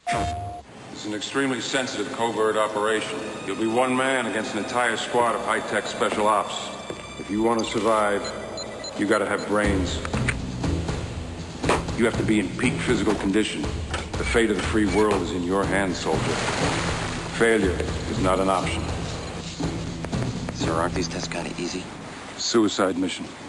It's an extremely sensitive covert operation. You'll be one man against an entire squad of high-tech special ops. If you want to survive, you gotta have brains. You have to be in peak physical condition. The fate of the free world is in your hands, soldier. Failure is not an option. Sir, aren't these tests kind of easy? Suicide mission.